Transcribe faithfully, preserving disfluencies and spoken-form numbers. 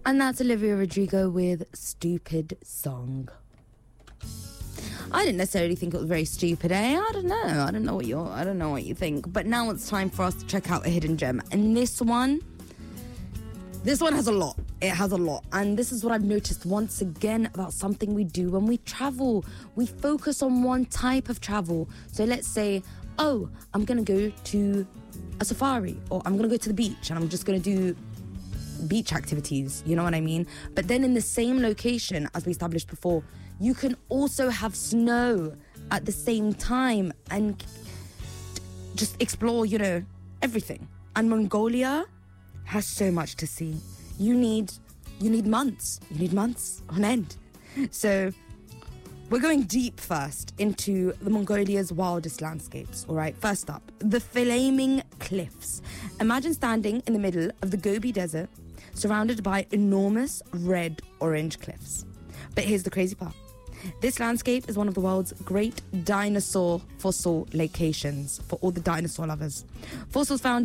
And that's Olivia Rodrigo with Stupid Song. I didn't necessarily think it was very stupid, eh? I don't know. I don't know what you're I don't know what you think. But now it's time for us to check out a hidden gem. And this one This one has a lot. It has a lot. And this is what I've noticed once again about something we do when we travel. We focus on one type of travel. So let's say, oh, I'm going to go to a safari, or I'm going to go to the beach and I'm just going to do beach activities. You know what I mean? But then in the same location, as we established before, you can also have snow at the same time and just explore, you know, everything. And Mongolia has so much to see. You need, you need months. You need months on end. So we're going deep first into the Mongolia's wildest landscapes, all right? First up, the Flaming Cliffs. Imagine standing in the middle of the Gobi Desert, surrounded by enormous red-orange cliffs. But here's the crazy part. This landscape is one of the world's great dinosaur fossil locations for all the dinosaur lovers. Fossils found